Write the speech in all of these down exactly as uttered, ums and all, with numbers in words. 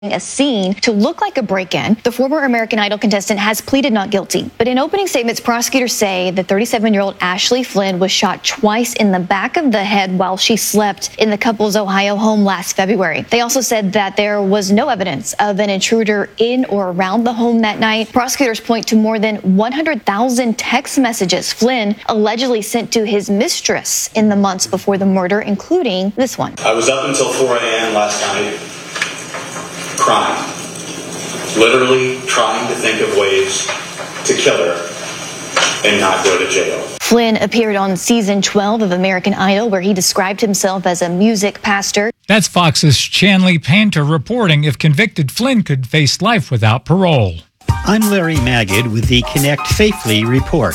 a scene to look like a break-in. The former American Idol contestant has pleaded not guilty. But in opening statements, prosecutors say the thirty-seven-year-old Ashley Flynn was shot twice in the back of the head while she slept in the couple's Ohio home last February. They also said that there was no evidence of an intruder in or around the home that night. Prosecutors point to more than one hundred thousand text messages Flynn allegedly sent to his mistress in the months before the murder, including this one. I was up until four a.m. last night, crying, literally trying to think of ways to kill her and not go to jail. Flynn appeared on season twelve of American Idol, where he described himself as a music pastor. That's Fox's Chanley Painter reporting if convicted, Flynn could face life without parole. I'm Larry Magid with the Connect Safely report.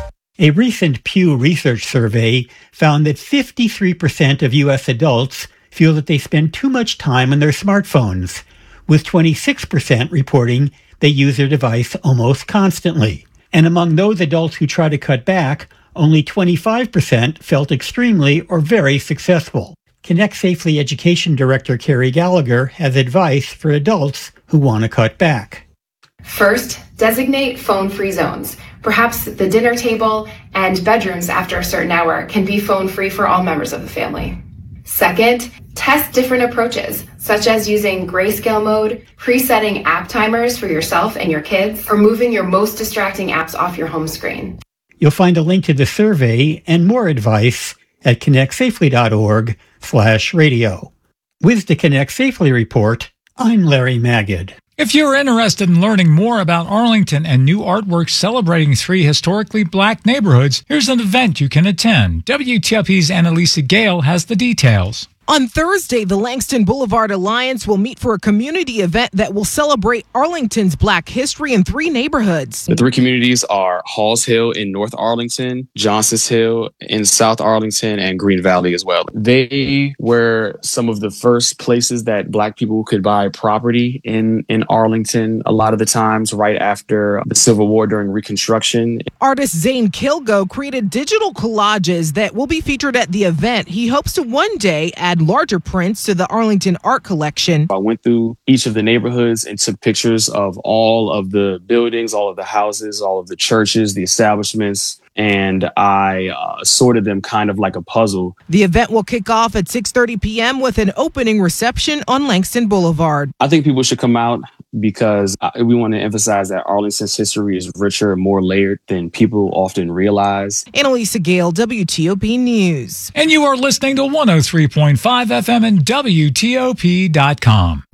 A recent Pew Research survey found that fifty-three percent of U S adults feel that they spend too much time on their smartphones, with twenty-six percent reporting they use their device almost constantly. And among those adults who try to cut back, only twenty-five percent felt extremely or very successful. Connect Safely Education Director Carrie Gallagher has advice for adults who want to cut back. First, designate phone-free zones. Perhaps the dinner table and bedrooms after a certain hour can be phone-free for all members of the family. Second, test different approaches, such as using grayscale mode, presetting app timers for yourself and your kids, or moving your most distracting apps off your home screen. You'll find a link to the survey and more advice at connectsafely.org slash radio. With the Connect Safely report, I'm Larry Magid. If you're interested in learning more about Arlington and new artwork celebrating three historically black neighborhoods, here's an event you can attend. W T O P's Annalisa Gale has the details. On Thursday, the Langston Boulevard Alliance will meet for a community event that will celebrate Arlington's black history in three neighborhoods. The three communities are Halls Hill in North Arlington, Johnson's Hill in South Arlington, and Green Valley as well. They were some of the first places that black people could buy property in, in Arlington, a lot of the times right after the Civil War during Reconstruction. Artist Zane Kilgo created digital collages that will be featured at the event. He hopes to one day add larger prints to the Arlington art collection. I went through each of the neighborhoods and took pictures of all of the buildings, all of the houses, all of the churches, the establishments, and I uh, sorted them kind of like a puzzle. The event will kick off at six thirty p.m. with an opening reception on Langston Boulevard. I think people should come out because we want to emphasize that Arlington's history is richer and more layered than people often realize. Annalisa Gale, W T O P News. And you are listening to one oh three point five F M and W T O P dot com.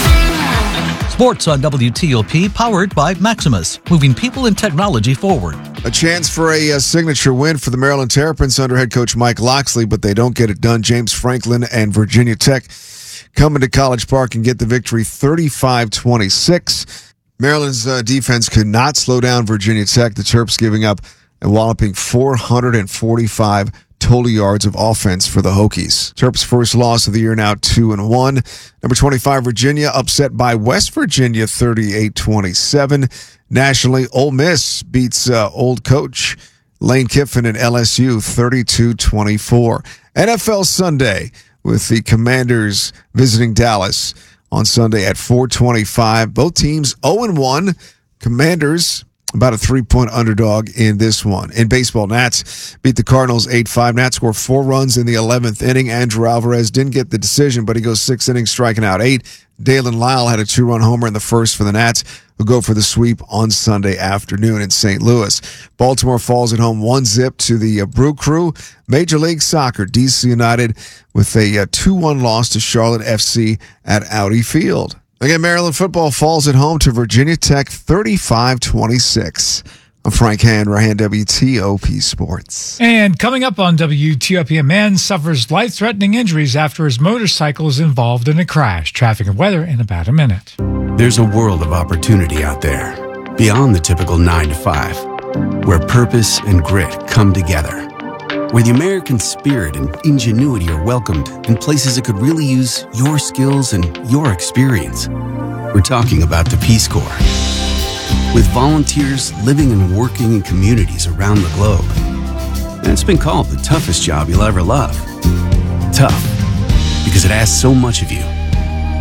Sports on W T O P, powered by Maximus, moving people and technology forward. A chance for a, a signature win for the Maryland Terrapins under head coach Mike Locksley, but they don't get it done. James Franklin and Virginia Tech coming to College Park and get the victory thirty-five twenty-six. Maryland's uh, defense could not slow down Virginia Tech. The Terps giving up a walloping four hundred forty-five total yards of offense for the Hokies. Terps' first loss of the year, now two and one. Number twenty-five, Virginia, upset by West Virginia thirty-eight twenty-seven. Nationally, Ole Miss beats uh, old coach Lane Kiffin and L S U thirty-two twenty-four. N F L Sunday with the Commanders visiting Dallas on Sunday at four twenty-five. Both teams oh and one. Commanders about a three-point underdog in this one. In baseball, Nats beat the Cardinals eight five. Nats score four runs in the eleventh inning. Andrew Alvarez didn't get the decision, but he goes six innings, striking out eight. Dalen Lyle had a two-run homer in the first for the Nats, who go for the sweep on Sunday afternoon in Saint Louis. Baltimore falls at home one zip to the uh, Brew Crew. Major League Soccer, D C United with a uh, two one loss to Charlotte F C at Audi Field. Again, Maryland football falls at home to Virginia Tech thirty-five twenty-six. I'm Frank Hanrahan, W T O P Sports. And coming up on W T O P, a man suffers life-threatening injuries after his motorcycle is involved in a crash. Traffic and weather in about a minute. There's a world of opportunity out there, beyond the typical nine to five, where purpose and grit come together, where the American spirit and ingenuity are welcomed in places that could really use your skills and your experience. We're talking about the Peace Corps. With volunteers living and working in communities around the globe. And it's been called the toughest job you'll ever love. Tough, because it asks so much of you.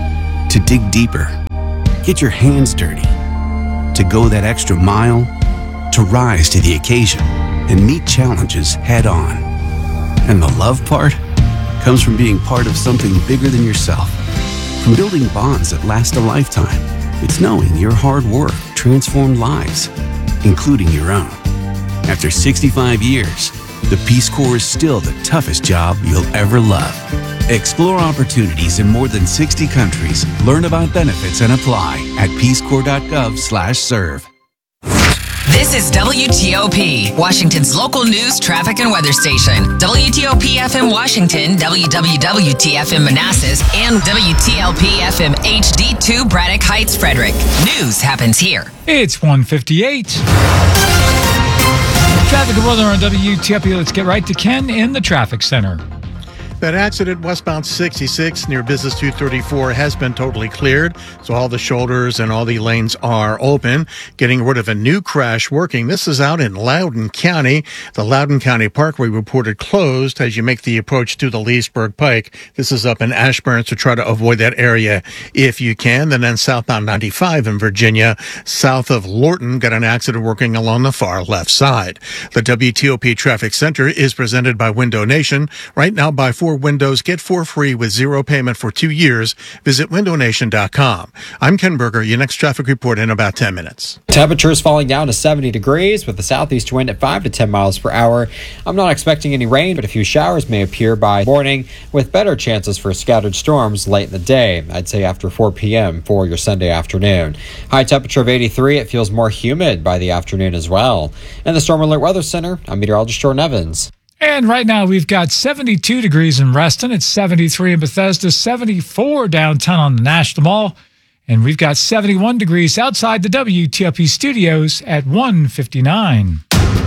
to dig deeper, get your hands dirty, to go that extra mile, to rise to the occasion and meet challenges head on. And the love part comes from being part of something bigger than yourself, from building bonds that last a lifetime. It's knowing your hard work transformed lives, including your own. After sixty-five years, the Peace Corps is still the toughest job you'll ever love. Explore opportunities in more than sixty countries. Learn about benefits and apply at peace corps dot gov slash serve. This is W T O P, Washington's local news, traffic, and weather station. W T O P F M Washington, W W W T F M Manassas, and W T L P F M H D two Braddock Heights, Frederick. News happens here. It's one fifty-eight. Traffic and weather on W T O P. Let's get right to Ken in the traffic center. That accident westbound sixty-six near Business two thirty-four has been totally cleared, so all the shoulders and all the lanes are open. Getting rid of a new crash working. This is out in Loudoun County. The Loudoun County Parkway reported closed as you make the approach to the Leesburg Pike. This is up in Ashburn, so try to avoid that area if you can. And then southbound ninety-five in Virginia, south of Lorton, got an accident working along the far left side. The W T O P Traffic Center is presented by Window Nation. Right now, buy four windows, get four free with zero payment for two years. Visit window nation dot com. I'm Ken Berger. Your next traffic report in about ten minutes. Temperatures falling down to seventy degrees with the southeast wind at five to ten miles per hour. I'm not expecting any rain, but a few showers may appear by morning with better chances for scattered storms late in the day. I'd say after four p.m. for your Sunday afternoon. High temperature of eighty-three. It feels more humid by the afternoon as well. In the Storm Alert Weather Center, I'm meteorologist Jordan Evans. And right now we've got seventy-two degrees in Reston. It's seventy-three in Bethesda, seventy-four downtown on the National Mall. And we've got seventy-one degrees outside the W T O P studios at one fifty-nine.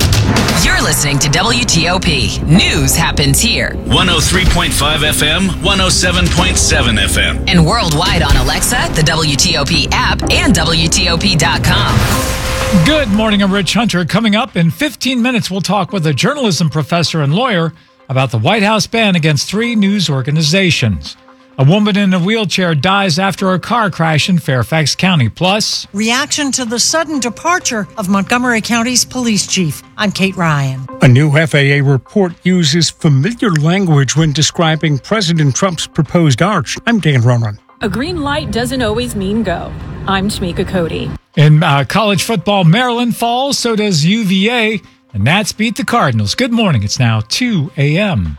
You're listening to W T O P. News happens here. one oh three point five F M, one oh seven point seven F M. And worldwide on Alexa, the W T O P app, and W T O P dot com. Good morning, I'm Rich Hunter. Coming up in fifteen minutes, we'll talk with a journalism professor and lawyer about the White House ban against three news organizations. A woman in a wheelchair dies after a car crash in Fairfax County. Plus, reaction to the sudden departure of Montgomery County's police chief. I'm Kate Ryan. A new F A A report uses familiar language when describing President Trump's proposed arch. I'm Dan Ronan. A green light doesn't always mean go. I'm Tamika Cody. In uh, college football, Maryland falls, so does U V A. The Nats beat the Cardinals. Good morning. It's now two a.m.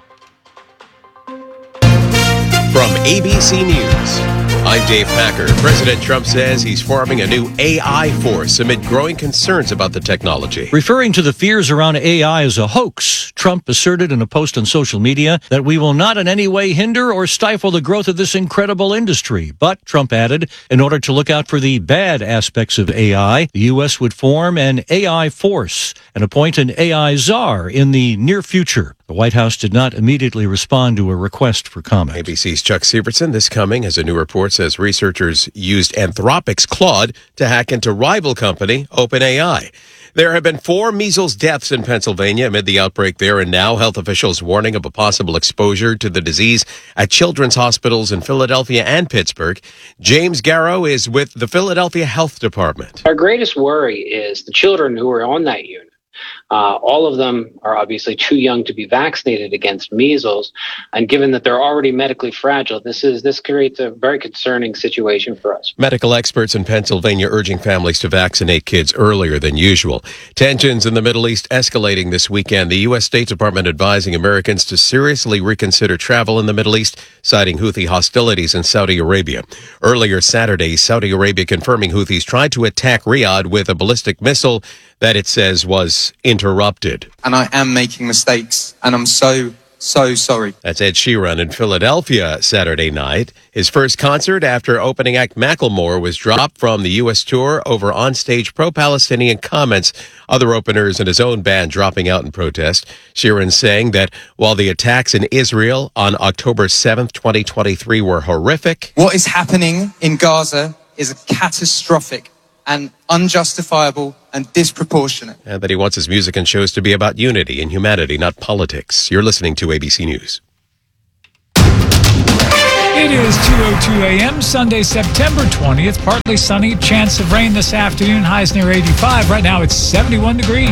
From A B C News, I'm Dave Packer. President Trump says he's forming a new A I force amid growing concerns about the technology. Referring to the fears around A I as a hoax, Trump asserted in a post on social media that we will not in any way hinder or stifle the growth of this incredible industry. But, Trump added, in order to look out for the bad aspects of A I, the U S would form an A I force and appoint an A I czar in the near future. The White House did not immediately respond to a request for comment. A B C's Chuck Sievertson, this coming as a new report says researchers used Anthropic's Claude to hack into rival company OpenAI. There have been four measles deaths in Pennsylvania amid the outbreak there, and now health officials warning of a possible exposure to the disease at children's hospitals in Philadelphia and Pittsburgh. James Garrow is with the Philadelphia Health Department. Our greatest worry is the children who are on that unit. Uh, all of them are obviously too young to be vaccinated against measles. And given that they're already medically fragile, this is this creates a very concerning situation for us. Medical experts in Pennsylvania urging families to vaccinate kids earlier than usual. Tensions in the Middle East escalating this weekend. The U S State Department advising Americans to seriously reconsider travel in the Middle East, citing Houthi hostilities in Saudi Arabia. Earlier Saturday, Saudi Arabia confirming Houthis tried to attack Riyadh with a ballistic missile that it says was interrupted. And I am making mistakes, and I'm so, so sorry. That's Ed Sheeran in Philadelphia Saturday night. His first concert after opening act Macklemore was dropped from the U S tour over onstage pro-Palestinian comments. Other openers and his own band dropping out in protest. Sheeran saying that while the attacks in Israel on October seventh, twenty twenty-three were horrific. What is happening in Gaza is catastrophic and unjustifiable and disproportionate. And that he wants his music and shows to be about unity and humanity, not politics. You're listening to A B C News. It is two oh two a.m. Sunday, September twentieth. Partly sunny, chance of rain this afternoon. Highs near eighty-five. Right now it's seventy-one degrees.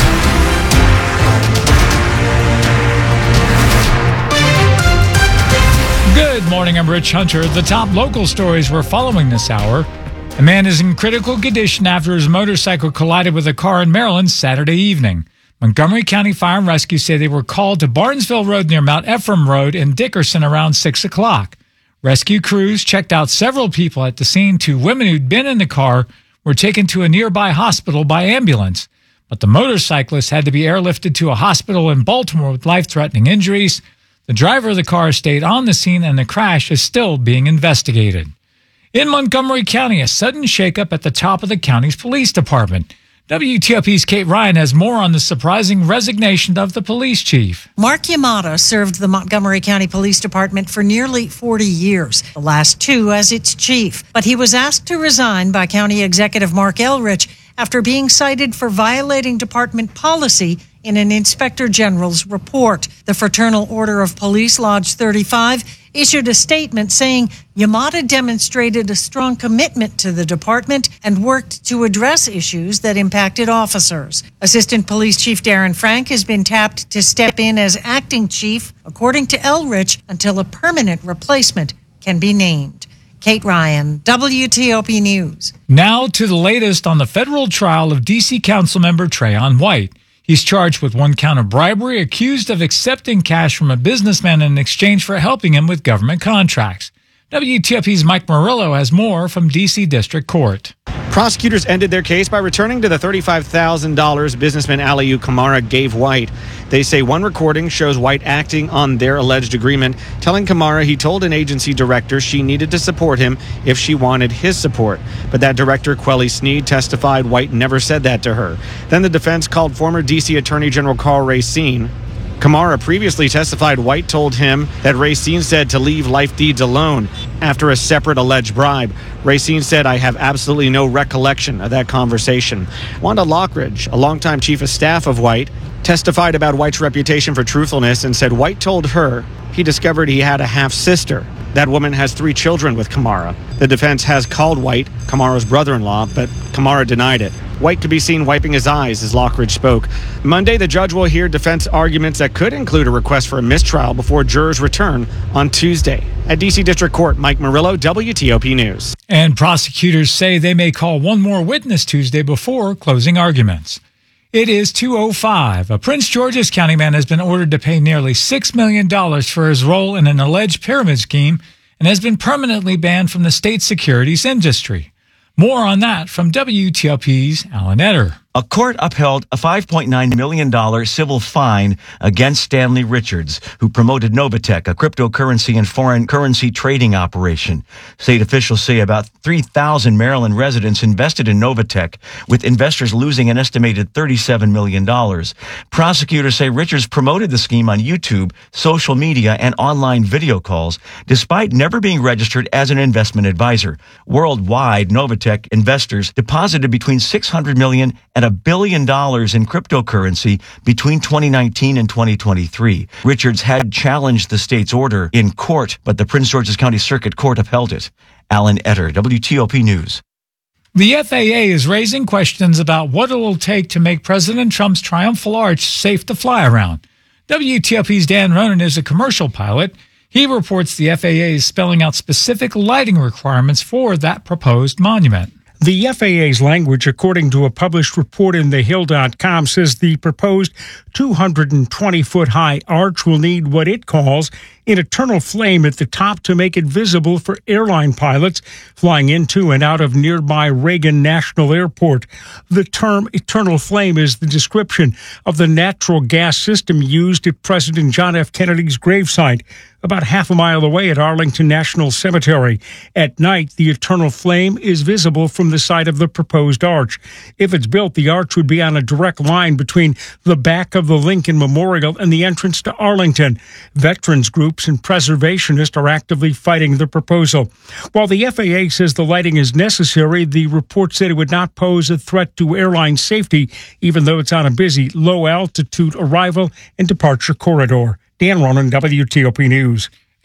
Good morning, I'm Rich Hunter. The top local stories we're following this hour. A man is in critical condition after his motorcycle collided with a car in Maryland Saturday evening. Montgomery County Fire and Rescue say they were called to Barnesville Road near Mount Ephraim Road in Dickerson around six o'clock. Rescue crews checked out several people at the scene. Two women who'd been in the car were taken to a nearby hospital by ambulance, but the motorcyclist had to be airlifted to a hospital in Baltimore with life-threatening injuries. The driver of the car stayed on the scene, and the crash is still being investigated. In Montgomery County, a sudden shakeup at the top of the county's police department. W T O P's Kate Ryan has more on the surprising resignation of the police chief. Mark Yamada served the Montgomery County Police Department for nearly forty years, the last two as its chief. But he was asked to resign by County Executive Mark Elrich after being cited for violating department policy in an Inspector General's report. The Fraternal Order of Police Lodge thirty-five issued a statement saying Yamada demonstrated a strong commitment to the department and worked to address issues that impacted officers. Assistant Police Chief Darren Frank has been tapped to step in as acting chief, according to Elrich, until a permanent replacement can be named. Kate Ryan, W T O P News. Now to the latest on the federal trial of D C Councilmember Trayon White. He's charged with one count of bribery, accused of accepting cash from a businessman in exchange for helping him with government contracts. W T O P's Mike Murillo has more from D C District Court. Prosecutors ended their case by returning to the thirty-five thousand dollars businessman Aliu Kamara gave White. They say one recording shows White acting on their alleged agreement, telling Kamara he told an agency director she needed to support him if she wanted his support. But that director, Quelly Sneed, testified White never said that to her. Then the defense called former D C Attorney General Carl Racine. Kamara previously testified White told him that Racine said to leave life deeds alone after a separate alleged bribe. Racine said, "I have absolutely no recollection of that conversation." Wanda Lockridge, a longtime chief of staff of White, testified about White's reputation for truthfulness and said White told her he discovered he had a half-sister. That woman has three children with Kamara. The defense has called White Kamara's brother-in-law, but Kamara denied it. White could be seen wiping his eyes as Lockridge spoke. Monday, the judge will hear defense arguments that could include a request for a mistrial before jurors return on Tuesday. At D C District Court, Mike Murillo, W T O P News. And prosecutors say they may call one more witness Tuesday before closing arguments. It is two oh five. A Prince George's County man has been ordered to pay nearly six million dollars for his role in an alleged pyramid scheme and has been permanently banned from the state securities industry. More on that from W T O P's Alan Etter. A court upheld a five point nine million dollars civil fine against Stanley Richards, who promoted Novatech, a cryptocurrency and foreign currency trading operation. State officials say about three thousand Maryland residents invested in Novatech, with investors losing an estimated thirty-seven million dollars. Prosecutors say Richards promoted the scheme on YouTube, social media, and online video calls, despite never being registered as an investment advisor. Worldwide, Novatech investors deposited between six hundred million dollars and a billion dollars in cryptocurrency between twenty nineteen and twenty twenty-three. Richards had challenged the state's order in court, but the Prince George's County Circuit Court upheld it. Alan Etter, W T O P News. The F A A is raising questions about what it will take to make President Trump's Triumphal Arch safe to fly around. W T O P's Dan Ronan is a commercial pilot. He reports the F A A is spelling out specific lighting requirements for that proposed monument. The F A A's language, according to a published report in the hill dot com, says the proposed two hundred twenty foot high arch will need what it calls an eternal flame at the top to make it visible for airline pilots flying into and out of nearby Reagan National Airport. The term eternal flame is the description of the natural gas system used at President John F. Kennedy's gravesite, about half a mile away at Arlington National Cemetery. At night, the eternal flame is visible from the side of the proposed arch. If it's built, the arch would be on a direct line between the back of the Lincoln Memorial and the entrance to Arlington. Veterans groups and preservationists are actively fighting the proposal. While the F A A says the lighting is necessary, the report said it would not pose a threat to airline safety, even though it's on a busy low-altitude arrival and departure corridor. Dan Ronan, W T O P News.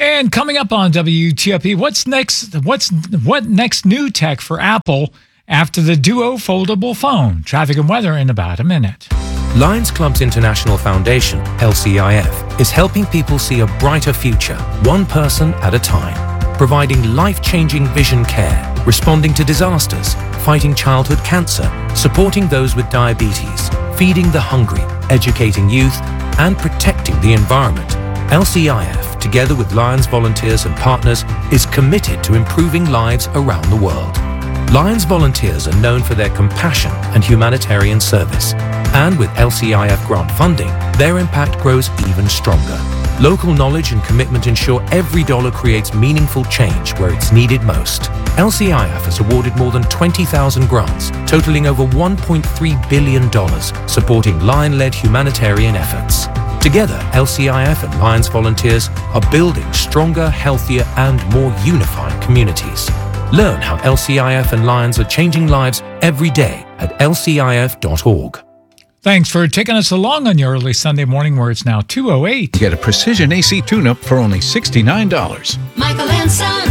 And coming up on W T O P, what's next? What's what next new tech for Apple after the Duo foldable phone? Traffic and weather in about a minute. Lions Clubs International Foundation, L C I F, is helping people see a brighter future, one person at a time, providing life-changing vision care, responding to disasters, fighting childhood cancer, supporting those with diabetes, feeding the hungry, educating youth, and protecting the environment. L C I F, together with Lions volunteers and partners, is committed to improving lives around the world. Lions volunteers are known for their compassion and humanitarian service. And with L C I F grant funding, their impact grows even stronger. Local knowledge and commitment ensure every dollar creates meaningful change where it's needed most. L C I F has awarded more than twenty thousand grants, totaling over one point three billion dollars, supporting Lion-led humanitarian efforts. Together, L C I F and Lions volunteers are building stronger, healthier, and more unified communities. Learn how L C I F and Lions are changing lives every day at L C I F dot org. Thanks for taking us along on your early Sunday morning where it's now two oh eight. Get a precision A C tune-up for only sixty-nine dollars. Michael and Son.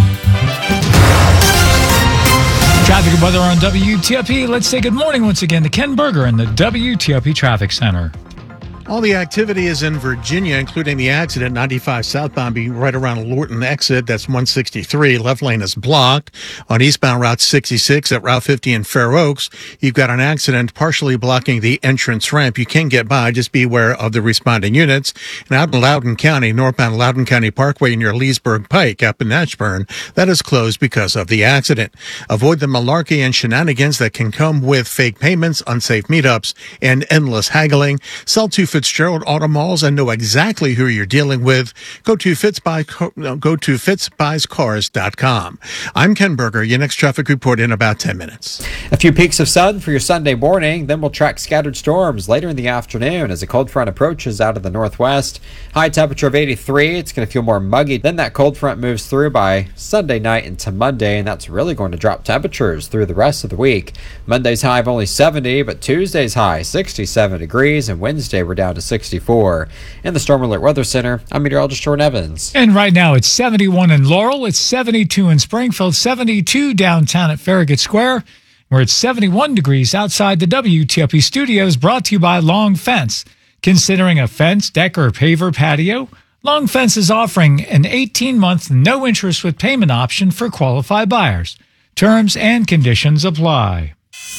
Traffic and weather on W T O P. Let's say good morning once again to Ken Berger in the W T O P Traffic Center. All the activity is in Virginia, including the accident ninety-five southbound being right around Lorton exit. That's one sixty-three. Left lane is blocked. On eastbound Route sixty-six at Route fifty in Fair Oaks, you've got an accident partially blocking the entrance ramp. You can get by. Just be aware of the responding units. And out in Loudoun County, northbound Loudoun County Parkway near Leesburg Pike up in Ashburn, that is closed because of the accident. Avoid the malarkey and shenanigans that can come with fake payments, unsafe meetups, and endless haggling. Sell to Fitzgerald Auto Malls and know exactly who you're dealing with. Go to Fitzbuy, go to fitzbuys cars dot com. I'm Ken Berger. Your next traffic report in about ten minutes. A few peaks of sun for your Sunday morning, then we'll track scattered storms later in the afternoon as a cold front approaches out of the northwest. High temperature of eighty-three. It's going to feel more muggy. Then that cold front moves through by Sunday night into Monday, and that's really going to drop temperatures through the rest of the week. Monday's high of only seventy, but Tuesday's high sixty-seven degrees, and Wednesday we're down to sixty-four. In the Storm Alert Weather Center, I'm meteorologist Jordan Evans. And right now it's seventy-one in Laurel, it's seventy-two in Springfield, seventy-two downtown at Farragut Square, where it's seventy-one degrees outside the W T O P studios, brought to you by Long Fence. Considering a fence, deck, or paver patio? Long Fence is offering an eighteen-month no-interest with payment option for qualified buyers. Terms and conditions apply.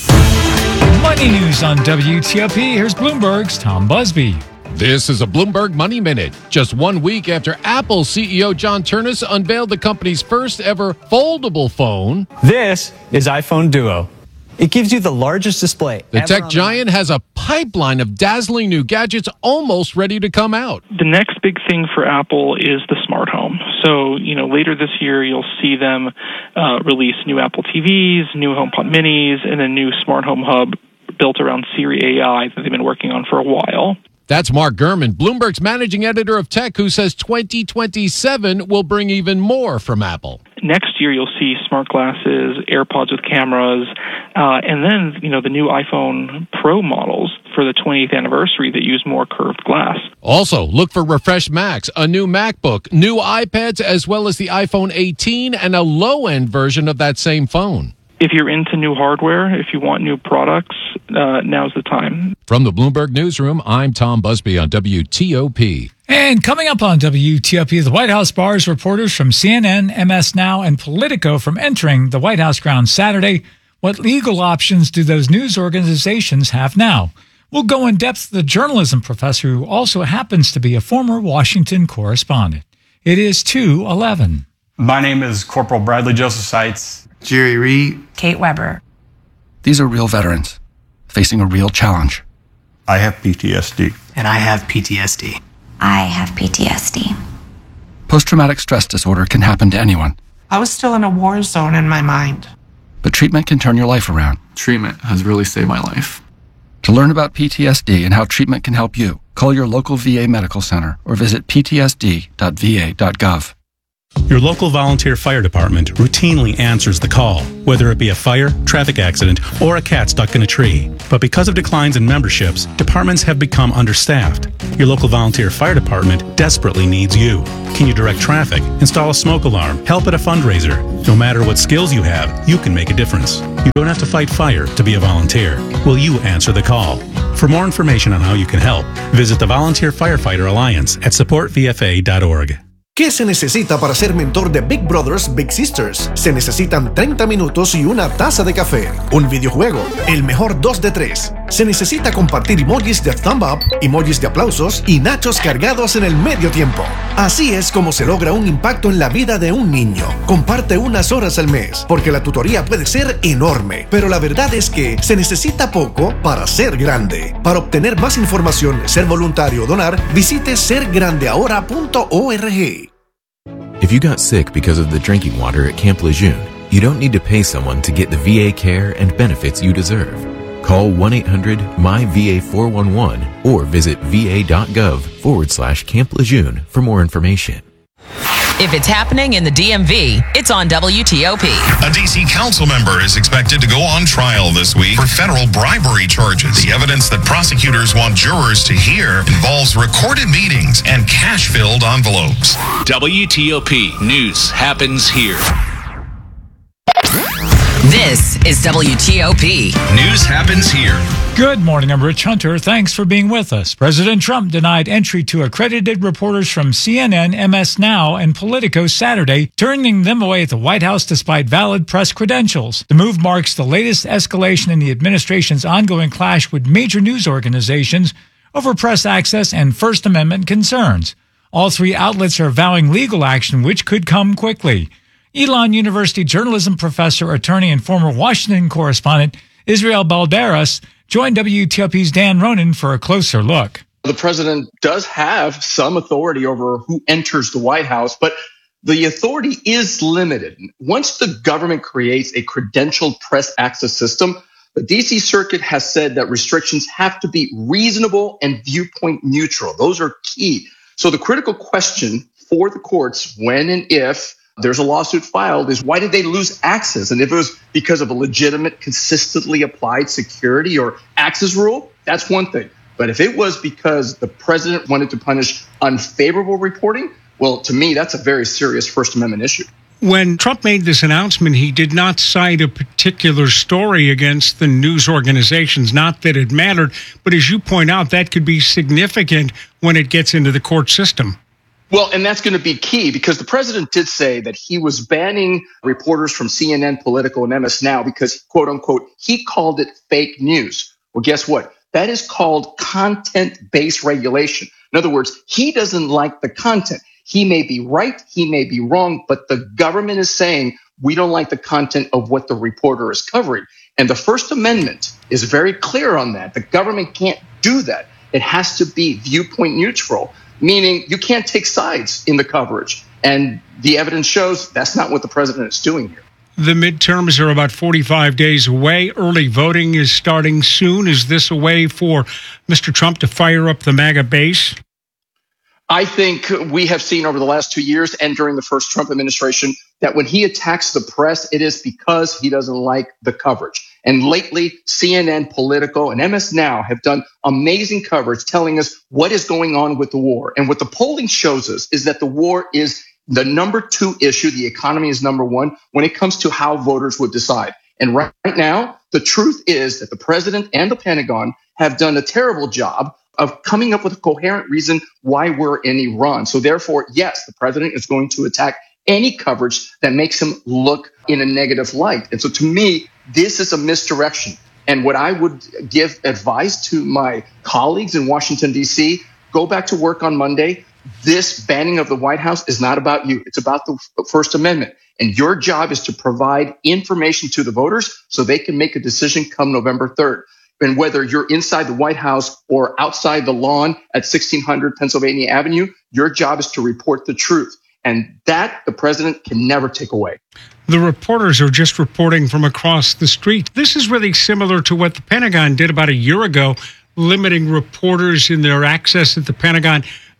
Money news on W T O P. Here's Bloomberg's Tom Busby. This is a Bloomberg Money Minute. Just one week after Apple C E O John Ternus unveiled the company's first ever foldable phone. This is iPhone Duo. It gives you the largest display. The tech giant has a pipeline of dazzling new gadgets almost ready to come out. The next big thing for Apple is the smart home. So, you know, later this year, you'll see them uh, release new Apple T Vs, new HomePod minis, and a new smart home hub built around Siri A I that they've been working on for a while. That's Mark Gurman, Bloomberg's managing editor of tech, who says twenty twenty-seven will bring even more from Apple. Next year, you'll see smart glasses, AirPods with cameras, uh, and then, you know, the new iPhone Pro models for the twentieth anniversary that use more curved glass. Also, look for refreshed Macs, a new MacBook, new iPads, as well as the iPhone eighteen and a low-end version of that same phone. If you're into new hardware, if you want new products, uh, now's the time. From the Bloomberg Newsroom, I'm Tom Busby on W T O P. And coming up on W T O P, the White House bars reporters from C N N, M S Now, and Politico from entering the White House grounds Saturday. What legal options do those news organizations have now? We'll go in depth with the journalism professor who also happens to be a former Washington correspondent. It is two eleven. My name is Corporal Bradley Joseph Seitz. Jerry Reed. Kate Weber. These are real veterans facing a real challenge. I have P T S D. And I have P T S D. I have P T S D. Post-traumatic stress disorder can happen to anyone. I was still in a war zone in my mind. But treatment can turn your life around. Treatment has really saved my life. To learn about P T S D and how treatment can help you, call your local V A medical center or visit P T S D dot V A dot gov. Your local volunteer fire department routinely answers the call, whether it be a fire, traffic accident, or a cat stuck in a tree. But because of declines in memberships, departments have become understaffed. Your local volunteer fire department desperately needs you. Can you direct traffic, install a smoke alarm, help at a fundraiser? No matter what skills you have, you can make a difference. You don't have to fight fire to be a volunteer. Will you answer the call? For more information on how you can help, visit the Volunteer Firefighter Alliance at support v f a dot org. ¿Qué se necesita para ser mentor de Big Brothers Big Sisters? Se necesitan treinta minutos y una taza de café, un videojuego, el mejor dos de tres. Se necesita compartir emojis de thumb up, emojis de aplausos y nachos cargados en el medio tiempo. Así es como se logra un impacto en la vida de un niño. Comparte unas horas al mes, porque la tutoría puede ser enorme, pero la verdad es que se necesita poco para ser grande. Para obtener más información, ser voluntario o donar, visite ser grande ahora punto org. If you got sick because of the drinking water at Camp Lejeune, you don't need to pay someone to get the V A care and benefits you deserve. Call one eight hundred M Y V A four one one or visit va.gov forward slash Camp Lejeune for more information. If it's happening in the D M V, it's on W T O P. A D C council member is expected to go on trial this week for federal bribery charges. The evidence that prosecutors want jurors to hear involves recorded meetings and cash-filled envelopes. W T O P News happens here. This is W T O P. News happens here. Good morning, I'm Rich Hunter. Thanks for being with us. President Trump denied entry to accredited reporters from C N N, M S Now, and Politico Saturday, turning them away at the White House despite valid press credentials. The move marks the latest escalation in the administration's ongoing clash with major news organizations over press access and First Amendment concerns. All three outlets are vowing legal action, which could come quickly. Elon University journalism professor, attorney, and former Washington correspondent Israel Balderas joined W T O P's Dan Ronan for a closer look. The president does have some authority over who enters the White House, but the authority is limited. Once the government creates a credentialed press access system, the D C Circuit has said that restrictions have to be reasonable and viewpoint neutral. Those are key. So the critical question for the courts, when and if there's a lawsuit filed, is why did they lose access? And if it was because of a legitimate, consistently applied security or access rule, that's one thing. But if it was because the president wanted to punish unfavorable reporting, well, to me, that's a very serious First Amendment issue. When Trump made this announcement, he did not cite a particular story against the news organizations, not that it mattered. But as you point out, that could be significant when it gets into the court system. Well, and that's going to be key because the president did say that he was banning reporters from C N N, Politico, and M S Now because, quote unquote, he called it fake news. Well, guess what? That is called content-based regulation. In other words, he doesn't like the content. He may be right, he may be wrong, but the government is saying we don't like the content of what the reporter is covering. And the First Amendment is very clear on that. The government can't do that. It has to be viewpoint neutral, meaning you can't take sides in the coverage. And the evidence shows that's not what the president is doing here. The midterms are about forty-five days away. Early voting is starting soon. Is this a way for Mister Trump to fire up the MAGA base? I think we have seen over the last two years and during the first Trump administration that when he attacks the press, it is because he doesn't like the coverage. And lately, C N N, Politico, and M S Now have done amazing coverage telling us what is going on with the war. And what the polling shows us is that the war is the number two issue. The economy is number one when it comes to how voters would decide. And right now, the truth is that the president and the Pentagon have done a terrible job of coming up with a coherent reason why we're in Iran. So therefore, yes, the president is going to attack any coverage that makes him look in a negative light. And so to me, this is a misdirection. And what I would give advice to my colleagues in Washington, D C, go back to work on Monday. This banning of the White House is not about you. It's about the First Amendment. And your job is to provide information to the voters so they can make a decision come November third. And whether you're inside the White House or outside the lawn at sixteen hundred Pennsylvania Avenue, your job is to report the truth. And that the president can never take away. The reporters are just reporting from across the street. This is really similar to what the Pentagon did about a year ago, limiting reporters in their access at the Pentagon.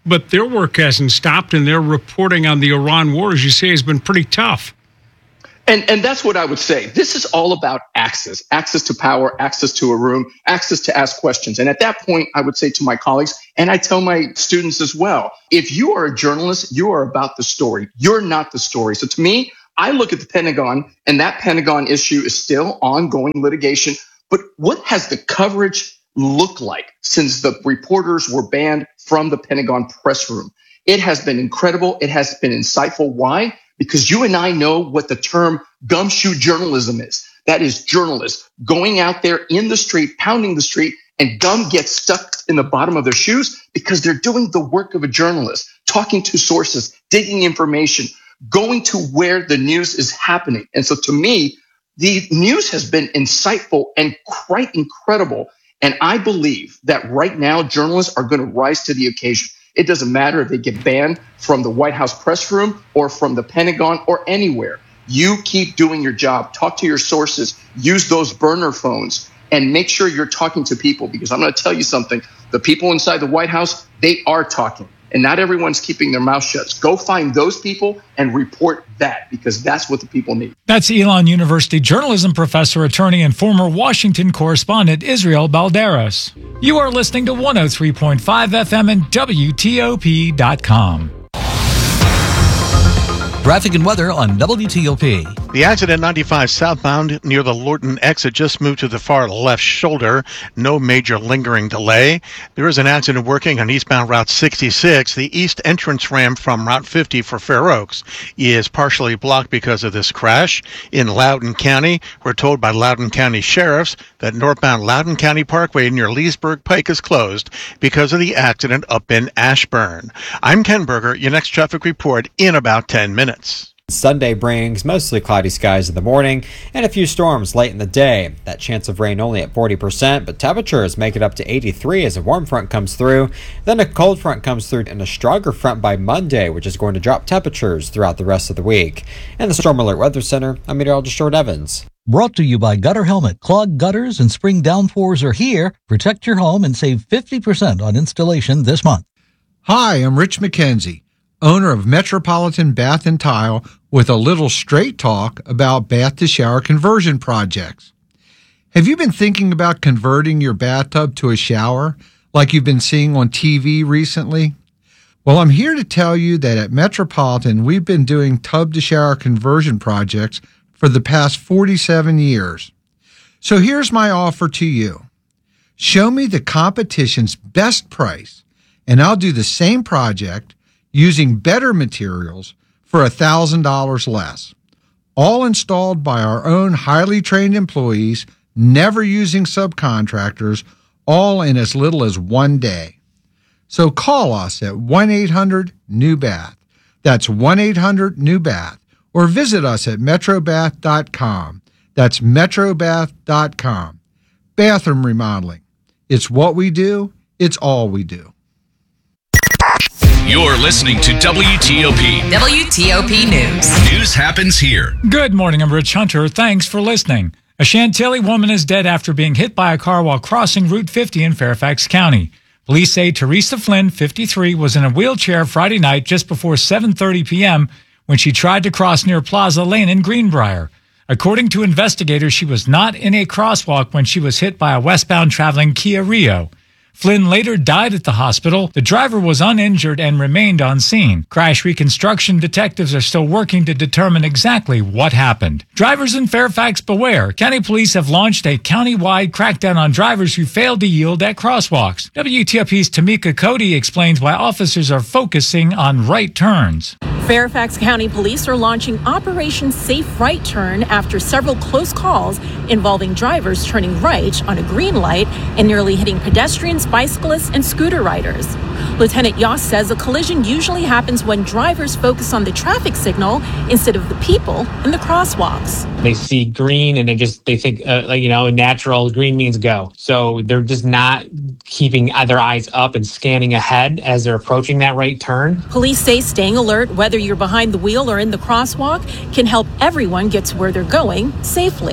but their work hasn't stopped, and their reporting on the Iran war, as you say, has been pretty tough. And and that's what I would say. This is all about access, access to power, access to a room, access to ask questions. And at that point, I would say to my colleagues, and I tell my students as well, if you are a journalist, you are about the story. You're not the story. So to me, I look at the Pentagon, and that Pentagon issue is still ongoing litigation. But what has the coverage looked like since the reporters were banned from the Pentagon press room? It has been incredible. It has been insightful. Why? Because you and I know what the term gumshoe journalism is. That is journalists going out there in the street, pounding the street, and gum gets stuck in the bottom of their shoes because they're doing the work of a journalist, talking to sources, digging information, going to where the news is happening. And so to me, the news has been insightful and quite incredible. And I believe that right now, journalists are going to rise to the occasion. It doesn't matter if they get banned from the White House press room or from the Pentagon or anywhere. You keep doing your job. Talk to your sources. Use those burner phones and make sure you're talking to people, because I'm going to tell you something. The people inside the White House, they are talking, and not everyone's keeping their mouth shut. Go find those people and report that, because that's what the people need. That's Elon University journalism professor, attorney, and former Washington correspondent Israel Balderas. You are listening to one oh three point five F M and W T O P dot com. Traffic and weather on W T O P. The accident ninety-five southbound near the Lorton exit just moved to the far left shoulder. No major lingering delay. There is an accident working on eastbound Route sixty-six. The east entrance ramp from Route fifty for Fair Oaks is partially blocked because of this crash. In Loudoun County, we're told by Loudoun County sheriffs that northbound Loudoun County Parkway near Leesburg Pike is closed because of the accident up in Ashburn. I'm Ken Berger. Your next traffic report in about ten minutes. Sunday brings mostly cloudy skies in the morning and a few storms late in the day. That chance of rain only at forty percent, but temperatures make it up to eighty-three as a warm front comes through. Then a cold front comes through and a stronger front by Monday, which is going to drop temperatures throughout the rest of the week. And the Storm Alert Weather Center, I'm meteorologist Short Evans. Brought to you by Gutter Helmet. Clogged gutters and spring downpours are here. Protect your home and save fifty percent on installation this month. Hi, I'm Rich McKenzie, owner of Metropolitan Bath and Tile, with a little straight talk about bath to shower conversion projects. Have you been thinking about converting your bathtub to a shower like you've been seeing on T V recently? Well, I'm here to tell you that at Metropolitan, we've been doing tub to shower conversion projects for the past forty-seven years. So here's my offer to you. Show me the competition's best price, and I'll do the same project using better materials for one thousand dollars less. All installed by our own highly trained employees, never using subcontractors, all in as little as one day. So call us at one eight hundred new bath. That's one eight hundred new bath. Or visit us at metro bath dot com. That's metro bath dot com. Bathroom remodeling. It's what we do. It's all we do. You're listening to W T O P. W T O P News. News happens here. Good morning, I'm Rich Hunter. Thanks for listening. A Chantilly woman is dead after being hit by a car while crossing Route fifty in Fairfax County. Police say Teresa Flynn, fifty-three, was in a wheelchair Friday night just before seven thirty p.m. when she tried to cross near Plaza Lane in Greenbrier. According to investigators, she was not in a crosswalk when she was hit by a westbound traveling Kia Rio. Flynn later died at the hospital. The driver was uninjured and remained on scene. Crash reconstruction detectives are still working to determine exactly what happened. Drivers in Fairfax, beware. County police have launched a county-wide crackdown on drivers who failed to yield at crosswalks. W T O P's Tamika Cody explains why officers are focusing on right turns. Fairfax County Police are launching Operation Safe Right Turn after several close calls involving drivers turning right on a green light and nearly hitting pedestrians, bicyclists, and scooter riders. Lieutenant Yoss says a collision usually happens when drivers focus on the traffic signal instead of the people in the crosswalks. They see green and they just, they think, uh, like, you know, natural green means go. So they're just not keeping their eyes up and scanning ahead as they're approaching that right turn. Police say staying alert, whether you're behind the wheel or in the crosswalk, can help everyone get to where they're going safely.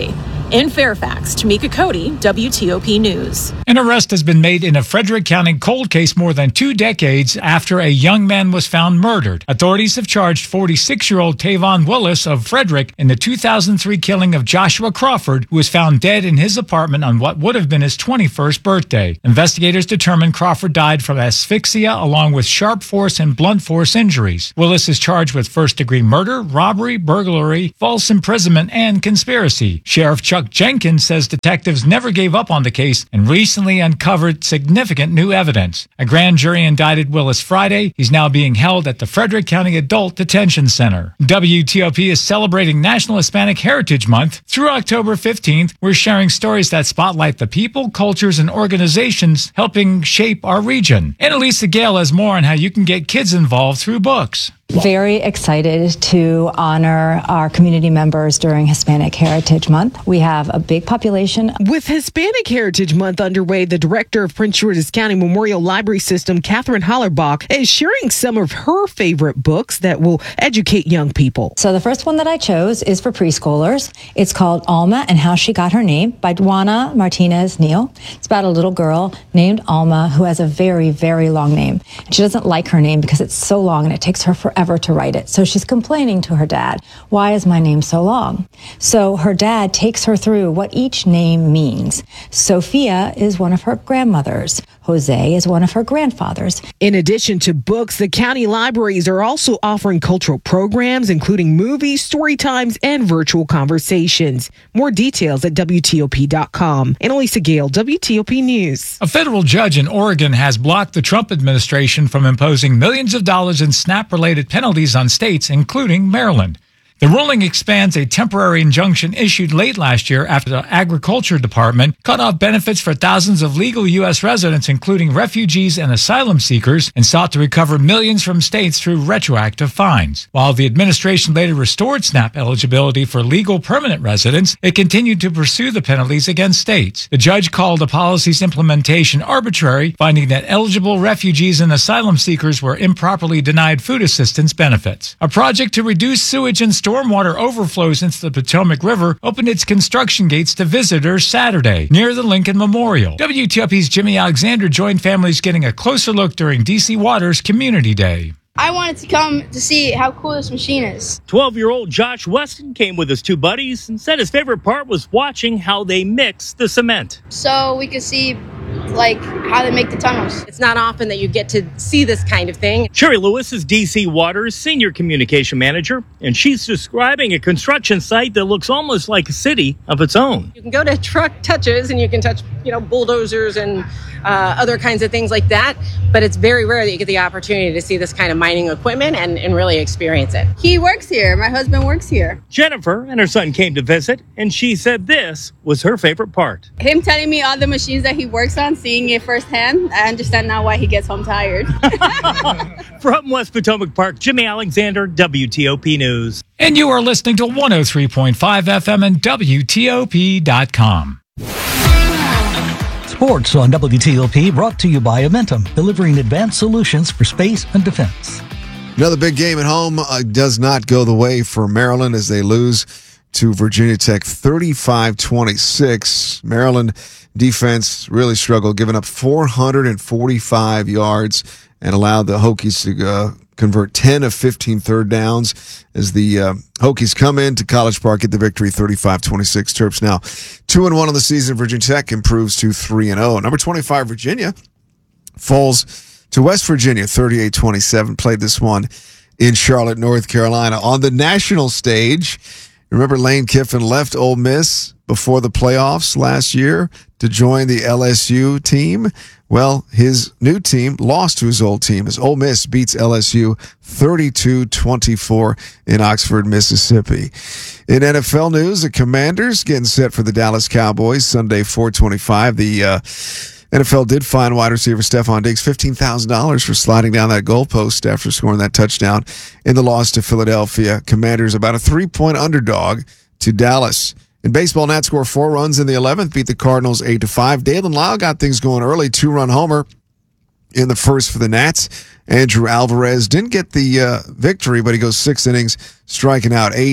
In Fairfax, Tamika Cody, W T O P News. An arrest has been made in a Frederick County cold case more than two decades after a young man was found murdered. Authorities have charged forty-six-year-old Tavon Willis of Frederick in the two thousand three killing of Joshua Crawford, who was found dead in his apartment on what would have been his twenty-first birthday. Investigators determined Crawford died from asphyxia along with sharp force and blunt force injuries. Willis is charged with first-degree murder, robbery, burglary, false imprisonment, and conspiracy. Sheriff Chuck Jenkins says detectives never gave up on the case and recently uncovered significant new evidence. A grand jury indicted Willis Friday. He's now being held at the Frederick County Adult Detention Center. W T O P is celebrating National Hispanic Heritage Month. Through October fifteenth, we're sharing stories that spotlight the people, cultures, and organizations helping shape our region. And Elisa Gale has more on how you can get kids involved through books. Very excited to honor our community members during Hispanic Heritage Month. We have a big population. With Hispanic Heritage Month underway, the director of Prince George's County Memorial Library System, Catherine Hollerbach, is sharing some of her favorite books that will educate young people. So the first one that I chose is for preschoolers. It's called Alma and How She Got Her Name by Juana Martinez Neal. It's about a little girl named Alma who has a very, very long name. She doesn't like her name because it's so long and it takes her forever ever to write it. So she's complaining to her dad, why is my name so long? So her dad takes her through what each name means. Sophia is one of her grandmothers. Jose is one of her grandfathers. In addition to books, the county libraries are also offering cultural programs, including movies, story times, and virtual conversations. More details at W T O P dot com. Annalisa Gale, W T O P News. A federal judge in Oregon has blocked the Trump administration from imposing millions of dollars in SNAP-related penalties on states, including Maryland. The ruling expands a temporary injunction issued late last year after the Agriculture Department cut off benefits for thousands of legal U S residents, including refugees and asylum seekers, and sought to recover millions from states through retroactive fines. While the administration later restored SNAP eligibility for legal permanent residents, it continued to pursue the penalties against states. The judge called the policy's implementation arbitrary, finding that eligible refugees and asylum seekers were improperly denied food assistance benefits. A project to reduce sewage and stormwater overflows into the Potomac River opened its construction gates to visitors Saturday near the Lincoln Memorial. W T O P's Jimmy Alexander joined families getting a closer look during D C Water's Community Day. I wanted to come to see how cool this machine is. twelve-year-old Josh Weston came with his two buddies and said his favorite part was watching how they mix the cement. So we could see like how they make the tunnels. It's not often that you get to see this kind of thing. Sherry Lewis is D C Water's senior communication manager, and she's describing a construction site that looks almost like a city of its own. You can go to truck touches and you can touch, you know, bulldozers and uh, other kinds of things like that, but it's very rare that you get the opportunity to see this kind of mining equipment and, and really experience it. He works here. My husband works here. Jennifer and her son came to visit, and she said this was her favorite part. Him telling me all the machines that he works on, seeing it firsthand, I understand now why he gets home tired. From West Potomac Park, Jimmy Alexander, W T O P News. And you are listening to one oh three point five F M and W T O P dot com. Sports on W T O P brought to you by Amentum, delivering advanced solutions for space and defense. Another big game at home uh, does not go the way for Maryland as they lose to Virginia Tech thirty-five twenty-six. Maryland defense really struggled, giving up four hundred forty-five yards and allowed the Hokies to uh, convert ten of fifteen third downs as the uh, Hokies come into College Park, get the victory thirty-five twenty-six. Terps now two and one on the season. Virginia Tech improves to three and oh. Number twenty-five, Virginia, falls to West Virginia thirty-eight twenty-seven. Played this one in Charlotte, North Carolina. On the national stage, remember Lane Kiffin left Ole Miss before the playoffs last year to join the L S U team. Well, his new team lost to his old team as Ole Miss beats L S U thirty-two twenty-four in Oxford, Mississippi. In N F L news, the Commanders getting set for the Dallas Cowboys Sunday, four twenty-five. The uh, N F L did fine wide receiver Stephon Diggs fifteen thousand dollars for sliding down that goalpost after scoring that touchdown in the loss to Philadelphia. Commanders about a three-point underdog to Dallas. In baseball, Nats score four runs in the eleventh, beat the Cardinals eight to five. Dalen Lyle got things going early, two-run homer in the first for the Nats. Andrew Alvarez didn't get the uh, victory, but he goes six innings, striking out eight.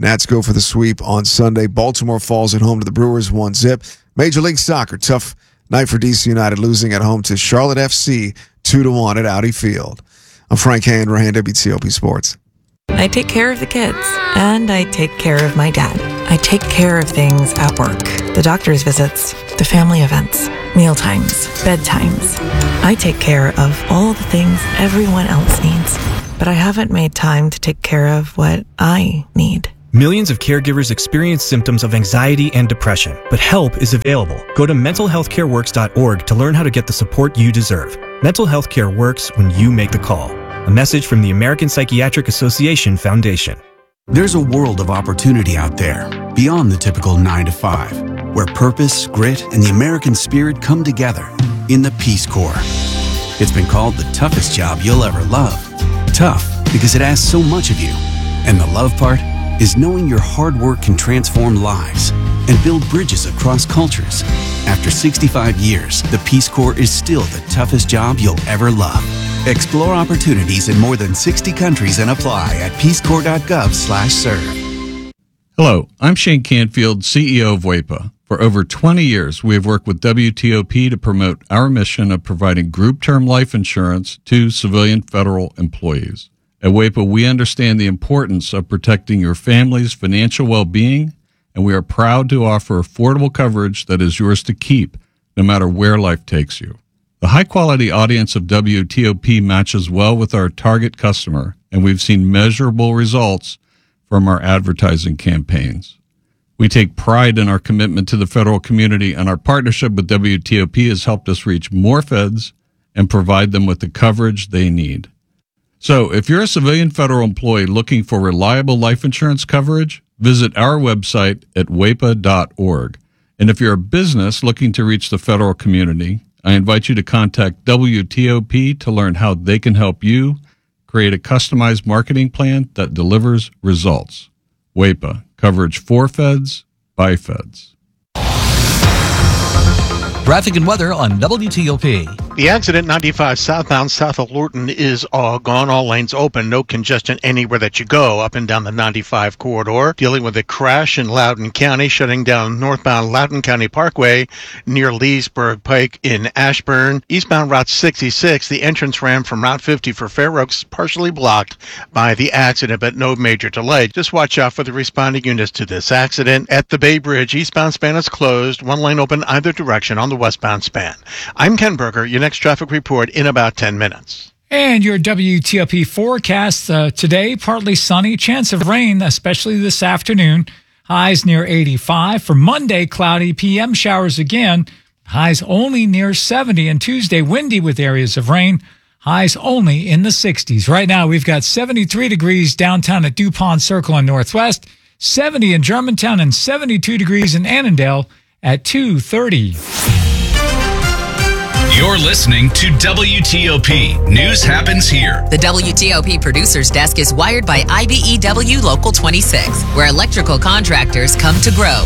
Nats go for the sweep on Sunday. Baltimore falls at home to the Brewers one zip. Major League Soccer, tough night for D C United, losing at home to Charlotte F C two to one at Audi Field. I'm Frank Hanrahan, W T O P Sports. I take care of the kids, and I take care of my dad. I take care of things at work. The doctor's visits, the family events, mealtimes, bedtimes. I take care of all the things everyone else needs, but I haven't made time to take care of what I need. Millions of caregivers experience symptoms of anxiety and depression, but help is available. Go to mental health care works dot org to learn how to get the support you deserve. Mental health care works when you make the call. A message from the American Psychiatric Association Foundation. There's a world of opportunity out there, beyond the typical nine to five, where purpose, grit, and the American spirit come together in the Peace Corps. It's been called the toughest job you'll ever love. Tough because it asks so much of you. And the love part is knowing your hard work can transform lives and build bridges across cultures. After sixty-five years, the Peace Corps is still the toughest job you'll ever love. Explore opportunities in more than sixty countries and apply at peace corps dot gov slash serve. Hello, I'm Shane Canfield, C E O of WAEPA. For over twenty years, we have worked with W T O P to promote our mission of providing group term life insurance to civilian federal employees. At WAEPA, we understand the importance of protecting your family's financial well-being, and we are proud to offer affordable coverage that is yours to keep, no matter where life takes you. The high-quality audience of W T O P matches well with our target customer, and we've seen measurable results from our advertising campaigns. We take pride in our commitment to the federal community, and our partnership with W T O P has helped us reach more feds and provide them with the coverage they need. So, if you're a civilian federal employee looking for reliable life insurance coverage, visit our website at W A E P A dot org. And if you're a business looking to reach the federal community, I invite you to contact W T O P to learn how they can help you create a customized marketing plan that delivers results. W A E P A, coverage for feds, by feds. Traffic and weather on W T O P. The accident ninety-five southbound south of Lorton is all gone. All lanes open. No congestion anywhere that you go up and down the ninety-five corridor. Dealing with a crash in Loudoun County, shutting down northbound Loudoun County Parkway near Leesburg Pike in Ashburn. Eastbound Route sixty-six, the entrance ramp from Route fifty for Fair Oaks partially blocked by the accident, but no major delay. Just watch out for the responding units to this accident. At the Bay Bridge, eastbound span is closed. One lane open either direction on the westbound span. I'm Ken Berger. Your next traffic report in about ten minutes. And your W T O P forecast uh, today, partly sunny, chance of rain, especially this afternoon. Highs near eighty-five. For Monday, cloudy, P M showers again. Highs only near seventy. And Tuesday, windy with areas of rain. Highs only in the sixties. Right now, we've got seventy-three degrees downtown at DuPont Circle in Northwest, seventy in Germantown, and seventy-two degrees in Annandale at two thirty. You're listening to W T O P. News happens here. The W T O P producer's desk is wired by I B E W Local twenty-six, where electrical contractors come to grow.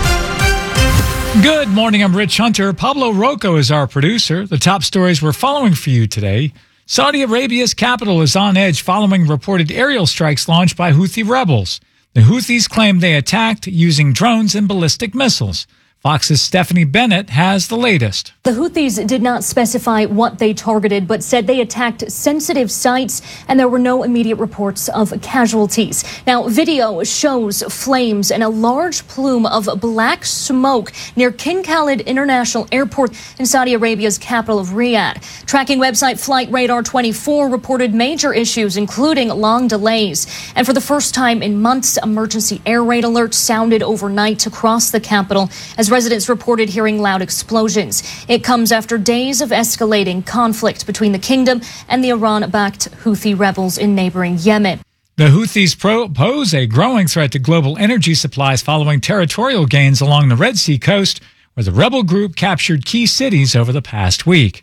Good morning, I'm Rich Hunter. Pablo Rocco is our producer. The top stories we're following for you today. Saudi Arabia's capital is on edge following reported aerial strikes launched by Houthi rebels. The Houthis claim they attacked using drones and ballistic missiles. Fox's Stephanie Bennett has the latest. The Houthis did not specify what they targeted, but said they attacked sensitive sites, and there were no immediate reports of casualties. Now, video shows flames and a large plume of black smoke near King Khalid International Airport in Saudi Arabia's capital of Riyadh. Tracking website Flight Radar twenty-four reported major issues, including long delays. And for the first time in months, emergency air raid alerts sounded overnight across the capital as residents reported hearing loud explosions. It comes after days of escalating conflict between the kingdom and the Iran-backed Houthi rebels in neighboring Yemen. The Houthis pro- pose a growing threat to global energy supplies following territorial gains along the Red Sea coast, where the rebel group captured key cities over the past week.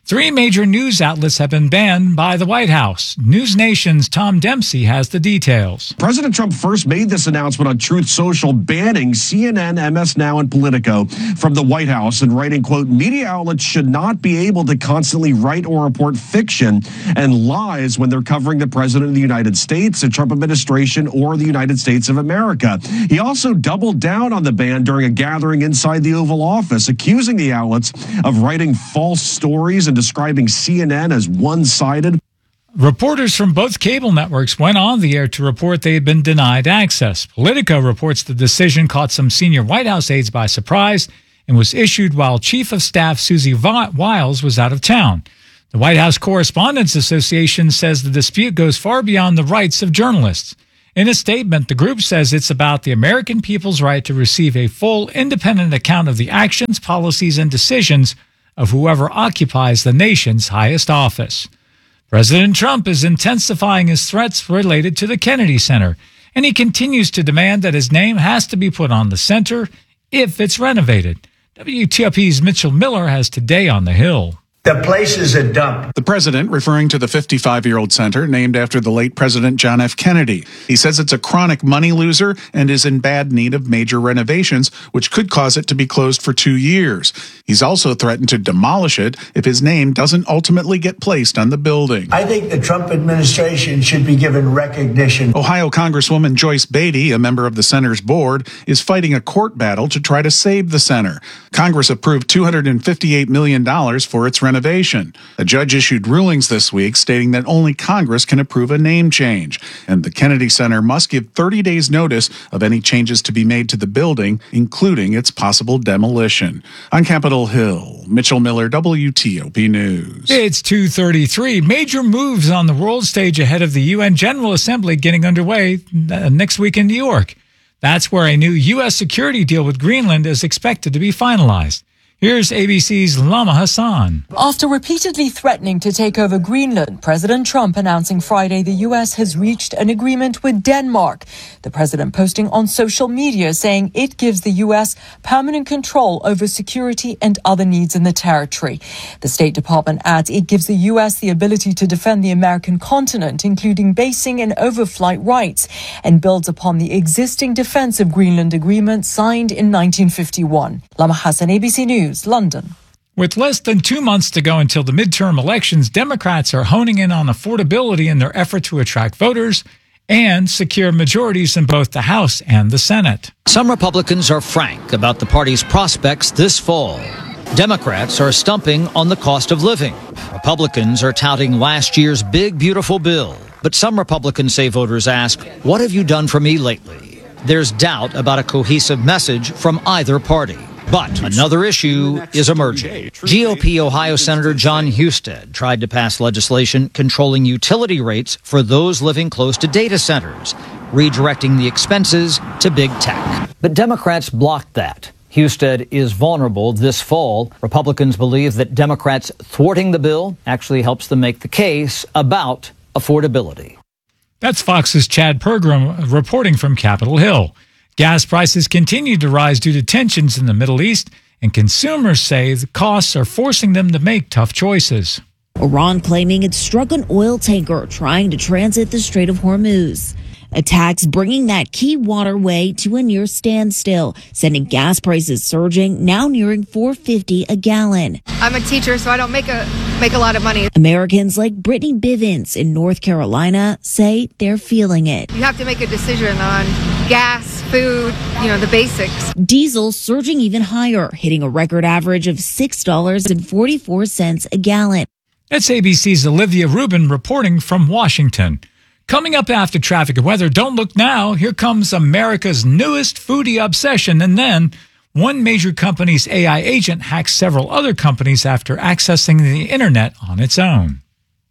Three major news outlets have been banned by the White House. News Nation's Tom Dempsey has the details. President Trump first made this announcement on Truth Social, banning C N N, M S Now, and Politico from the White House and writing, quote, media outlets should not be able to constantly write or report fiction and lies when they're covering the president of the United States, the Trump administration, or the United States of America. He also doubled down on the ban during a gathering inside the Oval Office, accusing the outlets of writing false stories and describing C N N as one-sided. Reporters from both cable networks went on the air to report they had been denied access. Politico reports the decision caught some senior White House aides by surprise and was issued while Chief of Staff Susie Wiles was out of town. The White House Correspondents Association says the dispute goes far beyond the rights of journalists. In a statement, the group says it's about the American people's right to receive a full, independent account of the actions, policies, and decisions of whoever occupies the nation's highest office. President Trump is intensifying his threats related to the Kennedy Center, and he continues to demand that his name has to be put on the center if it's renovated. W T O P's Mitchell Miller has Today on the Hill. The place is a dump. The president referring to the fifty-five-year-old center named after the late President John F. Kennedy. He says it's a chronic money loser and is in bad need of major renovations, which could cause it to be closed for two years. He's also threatened to demolish it if his name doesn't ultimately get placed on the building. I think the Trump administration should be given recognition. Ohio Congresswoman Joyce Beatty, a member of the center's board, is fighting a court battle to try to save the center. Congress approved two hundred fifty-eight million dollars for its renovation. A judge issued rulings this week stating that only Congress can approve a name change, and the Kennedy Center must give thirty days notice of any changes to be made to the building, including its possible demolition. On Capitol Hill, Mitchell Miller, W T O P News. It's two thirty-three. Major moves on the world stage ahead of the U N General Assembly getting underway next week in New York. That's where a new U S security deal with Greenland is expected to be finalized. Here's A B C's Lama Hassan. After repeatedly threatening to take over Greenland, President Trump announcing Friday the U S has reached an agreement with Denmark. The president posting on social media saying it gives the U S permanent control over security and other needs in the territory. The State Department adds it gives the U S the ability to defend the American continent, including basing and overflight rights, and builds upon the existing Defense of Greenland Agreement signed in nineteen fifty-one. Lama Hassan, A B C News, London. With less than two months to go until the midterm elections, Democrats are honing in on affordability in their effort to attract voters and secure majorities in both the House and the Senate. Some Republicans are frank about the party's prospects this fall. Democrats are stumping on the cost of living. Republicans are touting last year's big, beautiful bill. But some Republicans say voters ask, what have you done for me lately? There's doubt about a cohesive message from either party. But another issue is emerging. G O P Ohio Senator Jon Husted tried to pass legislation controlling utility rates for those living close to data centers, redirecting the expenses to big tech. But Democrats blocked that. Husted is vulnerable this fall. Republicans believe that Democrats thwarting the bill actually helps them make the case about affordability. That's Fox's Chad Pergram reporting from Capitol Hill. Gas prices continue to rise due to tensions in the Middle East, and consumers say the costs are forcing them to make tough choices. Iran claiming it struck an oil tanker trying to transit the Strait of Hormuz. Attacks bringing that key waterway to a near standstill, sending gas prices surging, now nearing four dollars and fifty cents a gallon. I'm a teacher, so I don't make a make a lot of money. Americans like Brittany Bivens in North Carolina say they're feeling it. You have to make a decision on gas, food, you know, the basics. Diesel surging even higher, hitting a record average of six dollars and forty-four cents a gallon. That's A B C's Olivia Rubin reporting from Washington. Coming up after traffic and weather, don't look now. Here comes America's newest foodie obsession. And then one major company's A I agent hacks several other companies after accessing the internet on its own.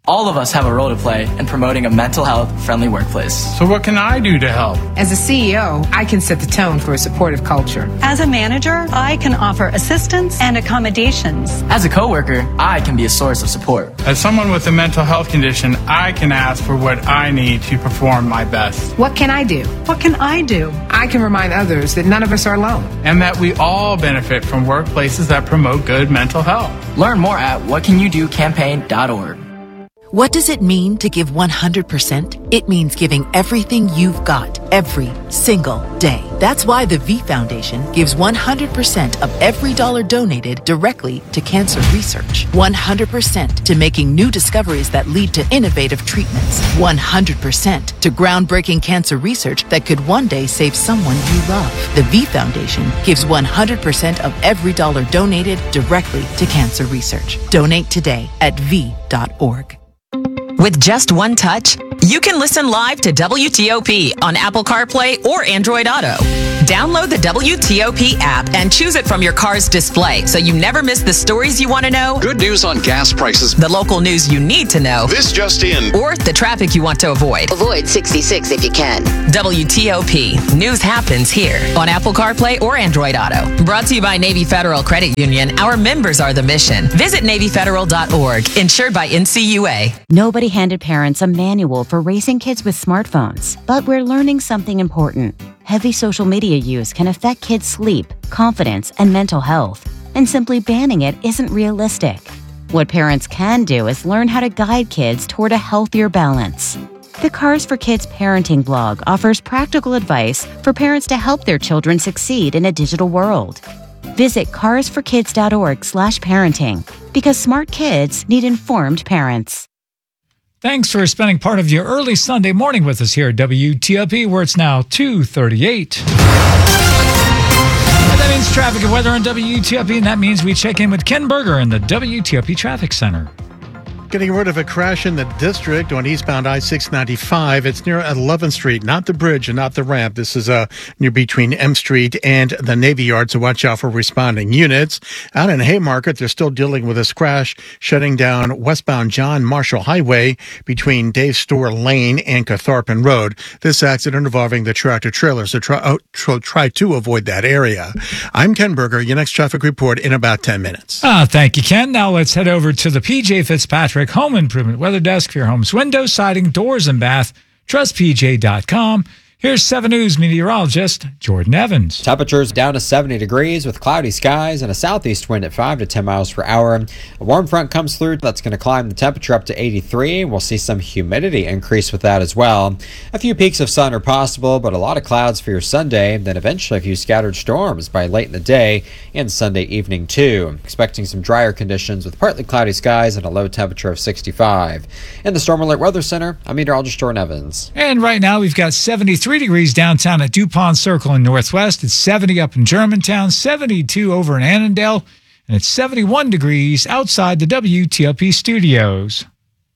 All of us have a role to play in promoting a mental health-friendly workplace. So what can I do to help? As a C E O, I can set the tone for a supportive culture. As a manager, I can offer assistance and accommodations. As a coworker, I can be a source of support. As someone with a mental health condition, I can ask for what I need to perform my best. What can I do? What can I do? I can remind others that none of us are alone. And that we all benefit from workplaces that promote good mental health. Learn more at what can you do campaign dot org. What does it mean to give one hundred percent? It means giving everything you've got every single day. That's why the V Foundation gives one hundred percent of every dollar donated directly to cancer research. one hundred percent to making new discoveries that lead to innovative treatments. one hundred percent to groundbreaking cancer research that could one day save someone you love. The V Foundation gives one hundred percent of every dollar donated directly to cancer research. Donate today at v dot org. With just one touch, you can listen live to W T O P on Apple CarPlay or Android Auto. Download the W T O P app and choose it from your car's display so you never miss the stories you want to know. Good news on gas prices. The local news you need to know. This just in. Or the traffic you want to avoid. Avoid sixty-six if you can. W T O P. News happens here on Apple CarPlay or Android Auto. Brought to you by Navy Federal Credit Union. Our members are the mission. Visit Navy Federal dot org. Insured by N C U A. Nobody handed parents a manual for raising kids with smartphones, but we're learning something important. Heavy social media use can affect kids' sleep, confidence, and mental health, and simply banning it isn't realistic. What parents can do is learn how to guide kids toward a healthier balance. The Cars for Kids parenting blog offers practical advice for parents to help their children succeed in a digital world. Visit cars for kids dot org slash parenting, because smart kids need informed parents. Thanks for spending part of your early Sunday morning with us here at W T O P, where it's now two thirty-eight. And that means traffic and weather on W T O P, and that means we check in with Ken Berger in the W T O P Traffic Center. Getting rid of a crash in the district on eastbound I six ninety-five. It's near eleventh Street, not the bridge and not the ramp. This is uh, near between M Street and the Navy Yard, so watch out for responding units. Out in Haymarket, they're still dealing with this crash, shutting down westbound John Marshall Highway between Dave Store Lane and Catharpin Road. This accident involving the tractor trailer, so try, oh, try to avoid that area. I'm Ken Berger. Your next traffic report in about ten minutes. Ah, thank you, Ken. Now let's head over to the P J Fitzpatrick Home Improvement Weather Desk for your home's windows, siding, doors, and bath. Trust P J dot com. Here's seven News meteorologist Jordan Evans. Temperatures down to seventy degrees with cloudy skies and a southeast wind at five to ten miles per hour. A warm front comes through that's going to climb the temperature up to eighty-three. We'll see some humidity increase with that as well. A few peaks of sun are possible, but a lot of clouds for your Sunday. Then eventually a few scattered storms by late in the day and Sunday evening too. Expecting some drier conditions with partly cloudy skies and a low temperature of sixty-five. In the Storm Alert Weather Center, I'm meteorologist Jordan Evans. And right now we've got seventy-three degrees downtown at DuPont Circle in Northwest. It's seventy up in Germantown, seventy-two over in Annandale, and it's seventy-one degrees outside the W T O P studios.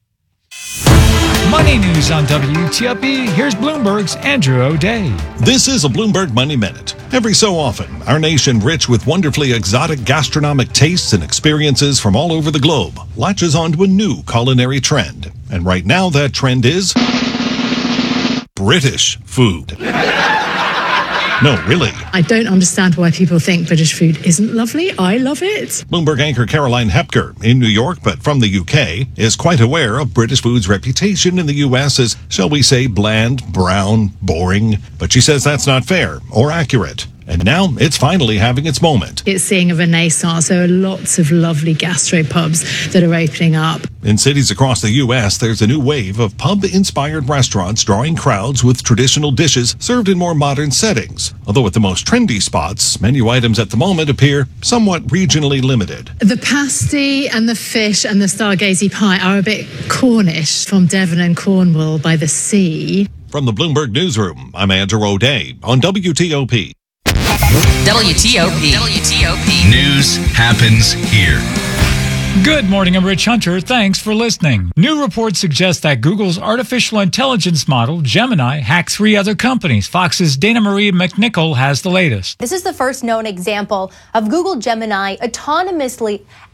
Money news on W T O P. Here's Bloomberg's Andrew O'Day. This is a Bloomberg Money Minute. Every so often, our nation, rich with wonderfully exotic gastronomic tastes and experiences from all over the globe, latches onto a new culinary trend. And right now, that trend is British food. No, really. I don't understand why people think British food isn't lovely. I love it. Bloomberg anchor Caroline Hepker, in New York but from the U K, is quite aware of British food's reputation in the U S as, shall we say, bland, brown, boring. But she says that's not fair or accurate. And now it's finally having its moment. It's seeing a renaissance. There are lots of lovely gastropubs that are opening up. In cities across the U S, there's a new wave of pub-inspired restaurants drawing crowds with traditional dishes served in more modern settings. Although at the most trendy spots, menu items at the moment appear somewhat regionally limited. The pasty and the fish and the stargazy pie are a bit Cornish, from Devon and Cornwall by the sea. From the Bloomberg Newsroom, I'm Andrew O'Day on W T O P. W T O P. W T O P. News happens here. Good morning, I'm Rich Hunter. Thanks for listening. New reports suggest that Google's artificial intelligence model, Gemini, hacked three other companies. Fox's Dana Marie McNichol has the latest. This is the first known example of Google Gemini autonomously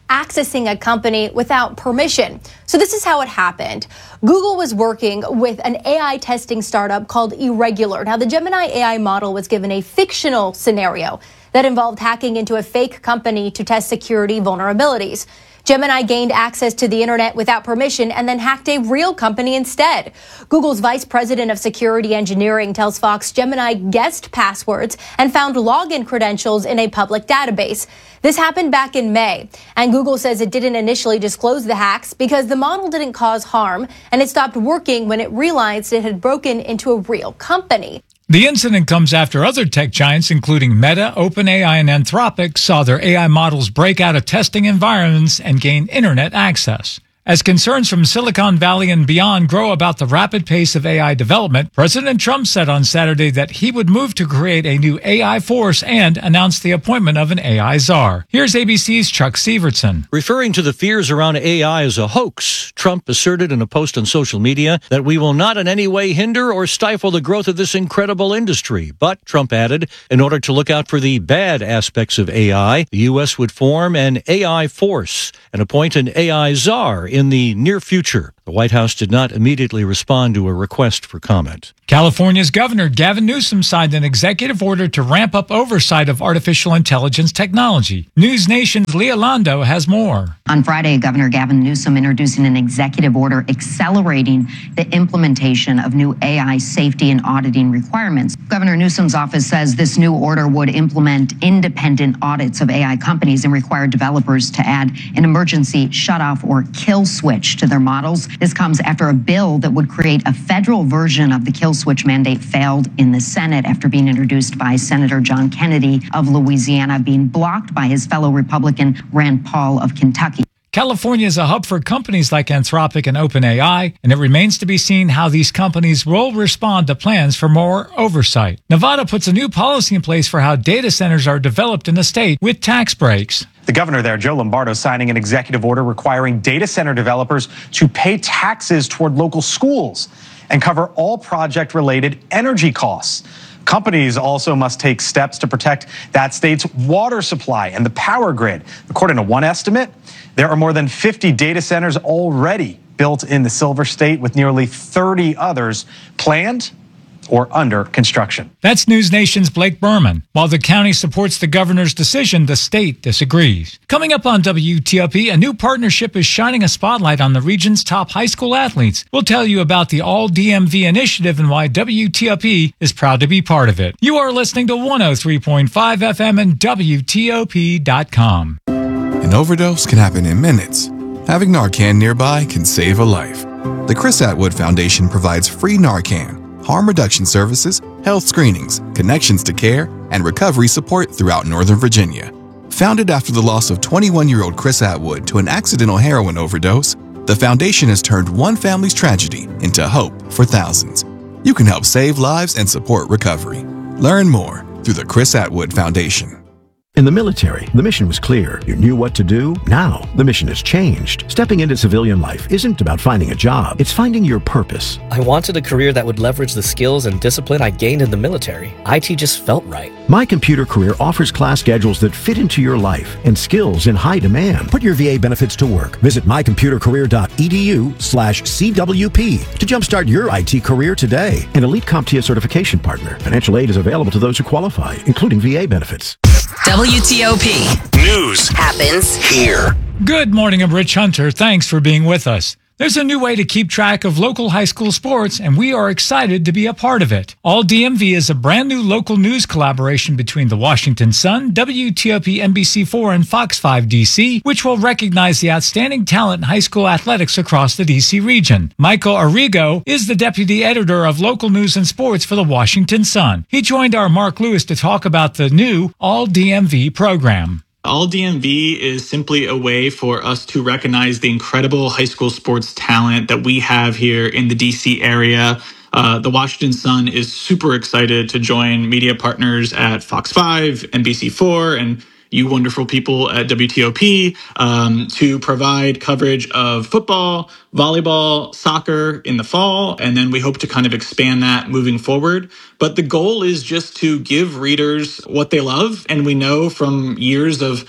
accessing a company without permission. So this is how it happened. Google was working with an A I testing startup called Irregular. Now, the Gemini A I model was given a fictional scenario that involved hacking into a fake company to test security vulnerabilities. Gemini gained access to the internet without permission and then hacked a real company instead. Google's vice president of security engineering tells Fox Gemini guessed passwords and found login credentials in a public database. This happened back in May, and Google says it didn't initially disclose the hacks because the model didn't cause harm, and it stopped working when it realized it had broken into a real company. The incident comes after other tech giants, including Meta, OpenAI, and Anthropic, saw their A I models break out of testing environments and gain internet access. As concerns from Silicon Valley and beyond grow about the rapid pace of A I development, President Trump said on Saturday that he would move to create a new A I force and announce the appointment of an A I czar. Here's A B C's Chuck Severson. Referring to the fears around A I as a hoax, Trump asserted in a post on social media that we will not in any way hinder or stifle the growth of this incredible industry. But, Trump added, in order to look out for the bad aspects of A I, the U S would form an A I force and appoint an A I czar in the near future. The White House did not immediately respond to a request for comment. California's Governor Gavin Newsom signed an executive order to ramp up oversight of artificial intelligence technology. News Nation's Leah Londo has more. On Friday, Governor Gavin Newsom introducing an executive order accelerating the implementation of new A I safety and auditing requirements. Governor Newsom's office says this new order would implement independent audits of A I companies and require developers to add an emergency shutoff or kill switch to their models. This comes after a bill that would create a federal version of the kill switch mandate failed in the Senate after being introduced by Senator John Kennedy of Louisiana, being blocked by his fellow Republican Rand Paul of Kentucky. California is a hub for companies like Anthropic and OpenAI, and it remains to be seen how these companies will respond to plans for more oversight. Nevada puts a new policy in place for how data centers are developed in the state with tax breaks. The governor there, Joe Lombardo, signing an executive order requiring data center developers to pay taxes toward local schools and cover all project-related energy costs. Companies also must take steps to protect that state's water supply and the power grid. According to one estimate, there are more than fifty data centers already built in the Silver State, with nearly thirty others planned or under construction. That's News Nation's Blake Berman. While the county supports the governor's decision, the state disagrees. Coming up on W T O P, a new partnership is shining a spotlight on the region's top high school athletes. We'll tell you about the All D M V initiative and why W T O P is proud to be part of it. You are listening to one oh three point five F M and W T O P dot com. An overdose can happen in minutes. Having Narcan nearby can save a life. The Chris Atwood Foundation provides free Narcan, harm reduction services, health screenings, connections to care, and recovery support throughout Northern Virginia. Founded after the loss of twenty-one-year-old Chris Atwood to an accidental heroin overdose, the foundation has turned one family's tragedy into hope for thousands. You can help save lives and support recovery. Learn more through the Chris Atwood Foundation. In the military, the mission was clear. You knew what to do. Now, the mission has changed. Stepping into civilian life isn't about finding a job. It's finding your purpose. I wanted a career that would leverage the skills and discipline I gained in the military. I T just felt right. My Computer Career offers class schedules that fit into your life and skills in high demand. Put your V A benefits to work. Visit my computer career dot e d u slash C W P to jumpstart your I T career today. An elite CompTIA certification partner. Financial aid is available to those who qualify, including V A benefits. W T O P. News happens here. Good morning, I'm Rich Hunter. Thanks for being with us. There's a new way to keep track of local high school sports, and we are excited to be a part of it. All D M V is a brand new local news collaboration between the Washington Sun, W T O P N B C four, and Fox five D C, which will recognize the outstanding talent in high school athletics across the D C region. Michael Arrigo is the deputy editor of local news and sports for the Washington Sun. He joined our Mark Lewis to talk about the new All D M V program. All D M V is simply a way for us to recognize the incredible high school sports talent that we have here in the D C area. Uh, the Washington Sun is super excited to join media partners at Fox five, N B C four, and you wonderful people at W T O P um, to provide coverage of football, volleyball, soccer in the fall, and then we hope to kind of expand that moving forward. But the goal is just to give readers what they love, and we know from years of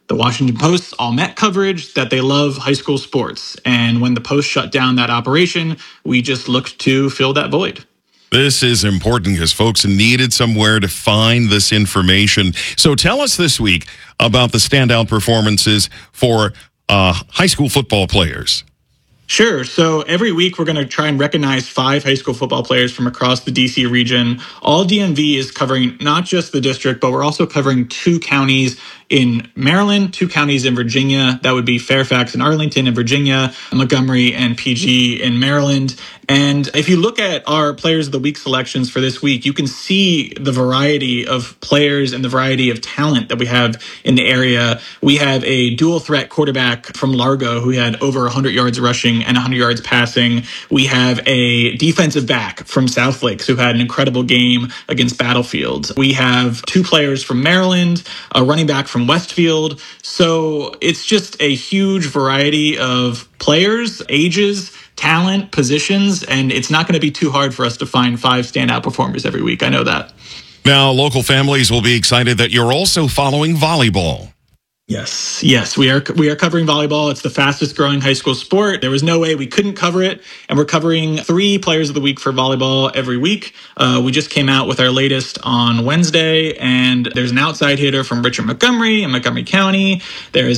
the Washington Post's All Met coverage that they love high school sports. And when the Post shut down that operation, we just looked to fill that void. This is important because folks needed somewhere to find this information. So tell us this week about the standout performances for uh, high school football players. Sure. So every week we're going to try and recognize five high school football players from across the D C region. All D M V is covering not just the district, but we're also covering two counties in Maryland, two counties in Virginia. That would be Fairfax and Arlington in Virginia, Montgomery and P G in Maryland. And if you look at our Players of the Week selections for this week, you can see the variety of players and the variety of talent that we have in the area. We have a dual threat quarterback from Largo who had over one hundred yards rushing and one hundred yards passing. We have a defensive back from Southlakes who had an incredible game against Battlefield. We have two players from Maryland, a running back from Westfield. So it's just a huge variety of players, ages, talent, positions, and it's not going to be too hard for us to find five standout performers every week. I know that. Now, local families will be excited that you're also following volleyball. Yes, yes, we are we are covering volleyball. It's the fastest growing high school sport. There was no way we couldn't cover it, and we're covering three players of the week for volleyball every week. Uh, we just came out with our latest on Wednesday, and there's an outside hitter from Richard Montgomery in Montgomery County. There is